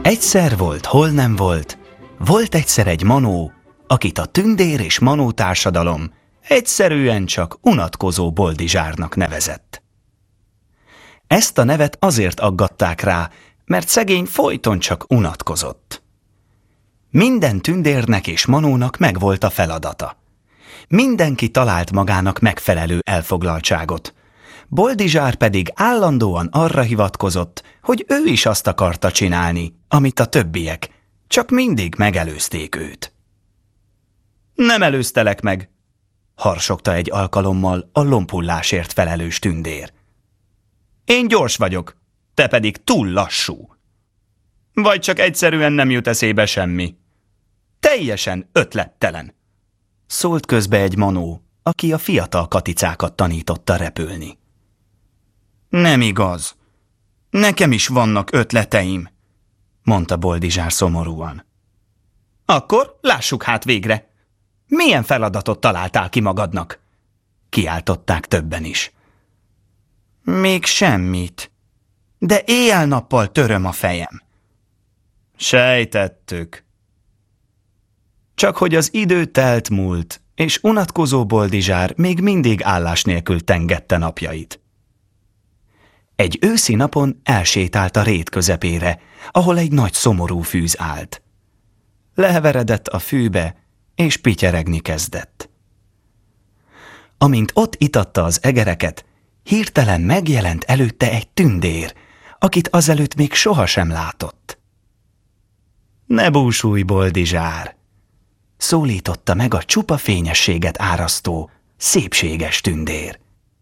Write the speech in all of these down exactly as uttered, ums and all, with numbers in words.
Egyszer volt, hol nem volt, volt egyszer egy manó, akit a tündér és manó társadalom egyszerűen csak unatkozó Boldizsárnak nevezett. Ezt a nevet azért aggatták rá, mert szegény folyton csak unatkozott. Minden tündérnek és manónak megvolt a feladata. Mindenki talált magának megfelelő elfoglaltságot. Boldizsár pedig állandóan arra hivatkozott, hogy ő is azt akarta csinálni, amit a többiek, csak mindig megelőzték őt. Nem előztelek meg, harsogta egy alkalommal a lomphullásért felelős tündér. Én gyors vagyok, te pedig túl lassú. Vagy csak egyszerűen nem jut eszébe semmi. Teljesen ötlettelen. Szólt közbe egy manó, aki a fiatal katicákat tanította repülni. Nem igaz. Nekem is vannak ötleteim, mondta Boldizsár szomorúan. Akkor lássuk hát végre. Milyen feladatot találtál ki magadnak? Kiáltották többen is. Még semmit, de éjjel-nappal töröm a fejem. Sejtettük. Csak hogy az idő telt múlt, és unatkozó Boldizsár még mindig állás nélkül tengette napjait. Egy őszi napon elsétált a rét közepére, ahol egy nagy szomorú fűz állt. Leheveredett a fűbe, és pityeregni kezdett. Amint ott itatta az egereket, hirtelen megjelent előtte egy tündér, akit azelőtt még sohasem látott. Ne búsulj, Boldizsár! Szólította meg a csupa fényességet árasztó, szépséges tündér.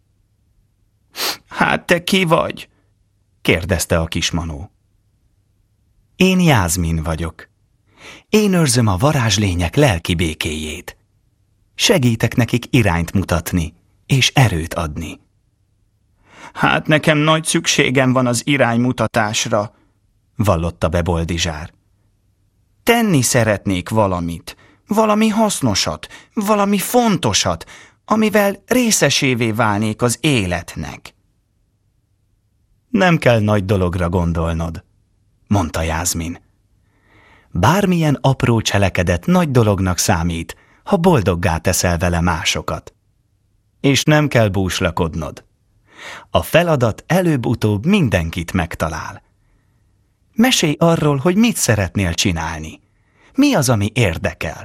Hát te ki vagy? Kérdezte a kismanó. Én Jászmin vagyok. Én őrzöm a varázslények lelki békéjét. Segítek nekik irányt mutatni, és erőt adni. Hát nekem nagy szükségem van az iránymutatásra, vallotta be Boldizsár. Tenni szeretnék valamit, valami hasznosat, valami fontosat, amivel részesévé válnék az életnek. Nem kell nagy dologra gondolnod, mondta Jászmin. Bármilyen apró cselekedet nagy dolognak számít, ha boldoggá teszel vele másokat. És nem kell búslakodnod. A feladat előbb-utóbb mindenkit megtalál. Mesélj arról, hogy mit szeretnél csinálni. Mi az, ami érdekel?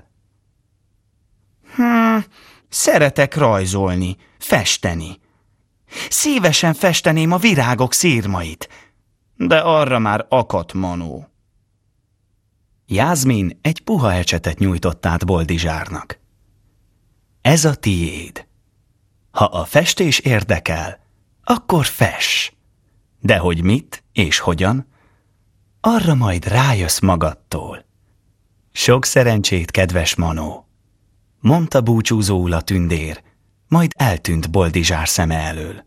Hmm, szeretek rajzolni, festeni. Szívesen festeném a virágok szírmait, de arra már akadt manó. Jászmin egy puha ecsetet nyújtott át Boldizsárnak. Ez a tiéd. Ha a festés érdekel, akkor fess. De hogy mit és hogyan, arra majd rájössz magadtól. Sok szerencsét, kedves manó, mondta búcsúzóul a tündér, majd eltűnt Boldizsár szeme elől.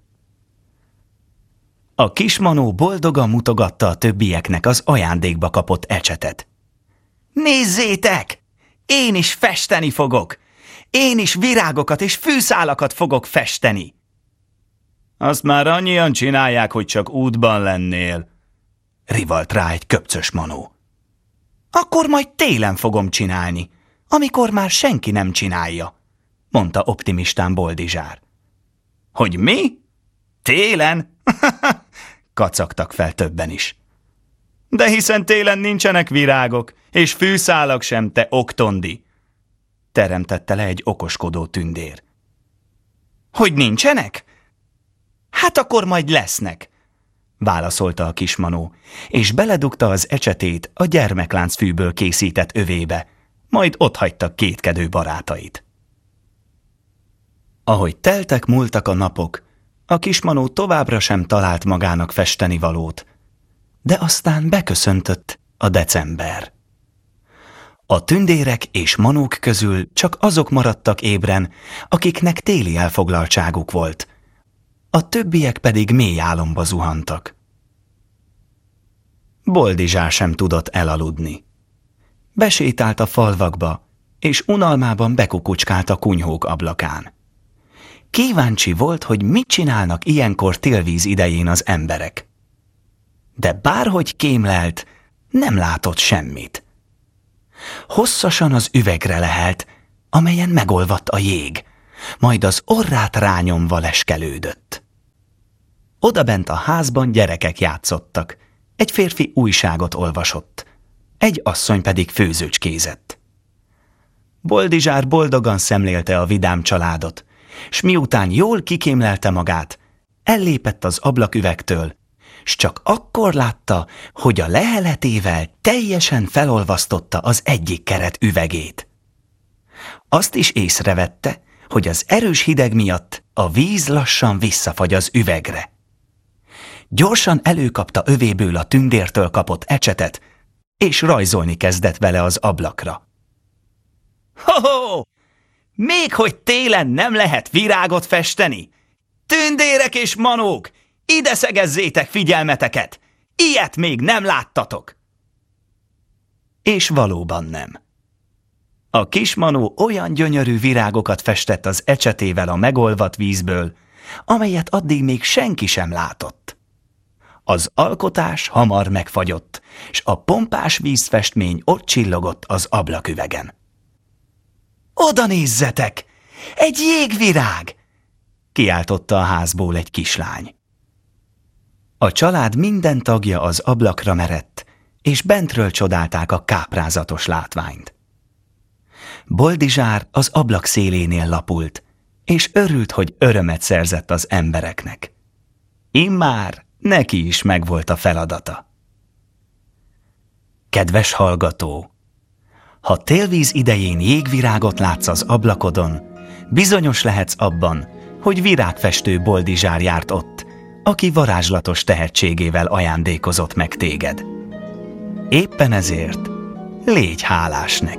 A kis manó boldogan mutogatta a többieknek az ajándékba kapott ecsetet. Nézzétek! Én is festeni fogok! Én is virágokat és fűszálakat fogok festeni! Azt már annyian csinálják, hogy csak útban lennél, rivalt rá egy köpcös manó. Akkor majd télen fogom csinálni, amikor már senki nem csinálja, mondta optimistán Boldizsár. Hogy mi? Télen? Kacagtak fel többen is. De hiszen télen nincsenek virágok, és fűszálak sem, te oktondi, teremtette le egy okoskodó tündér. Hogy nincsenek? Hát akkor majd lesznek, válaszolta a kismanó, és beledugta az ecsetét a gyermekláncfűből készített övébe, majd otthagyta kétkedő barátait. Ahogy teltek múltak a napok, a kismanó továbbra sem talált magának festenivalót, de aztán beköszöntött a december. A tündérek és manók közül csak azok maradtak ébren, akiknek téli elfoglaltságuk volt, a többiek pedig mély álomba zuhantak. Boldizsár sem tudott elaludni. Besétált a falvakba, és unalmában bekukucskált a kunyhók ablakán. Kíváncsi volt, hogy mit csinálnak ilyenkor télvíz idején az emberek. De bárhogy kémlelt, nem látott semmit. Hosszasan az üvegre lehelt, amelyen megolvadt a jég, majd az orrát rányomva leskelődött. Odabent a házban gyerekek játszottak, egy férfi újságot olvasott, egy asszony pedig főzőcskézett. Boldizsár boldogan szemlélte a vidám családot, s miután jól kikémlelte magát, ellépett az ablaküvegtől, s csak akkor látta, hogy a leheletével teljesen felolvasztotta az egyik keret üvegét. Azt is észrevette, hogy az erős hideg miatt a víz lassan visszafagy az üvegre. Gyorsan előkapta övéből a tündértől kapott ecsetet, és rajzolni kezdett vele az ablakra. Ho-ho! Még hogy télen nem lehet virágot festeni? Tündérek és manók, ide szegezzétek figyelmeteket! Ilyet még nem láttatok! És valóban nem. A kis manó olyan gyönyörű virágokat festett az ecsetével a megolvadt vízből, amelyet addig még senki sem látott. Az alkotás hamar megfagyott, s a pompás vízfestmény ott csillogott az ablaküvegen. Oda nézzetek! Egy jégvirág! Kiáltotta a házból egy kislány. A család minden tagja az ablakra merett, és bentről csodálták a káprázatos látványt. Boldizsár az ablak szélénél lapult, és örült, hogy örömet szerzett az embereknek. Immár neki is megvolt a feladata. Kedves hallgató! Ha télvíz idején jégvirágot látsz az ablakodon, bizonyos lehetsz abban, hogy virágfestő Boldizsár járt ott, aki varázslatos tehetségével ajándékozott meg téged. Éppen ezért légy hálás neki.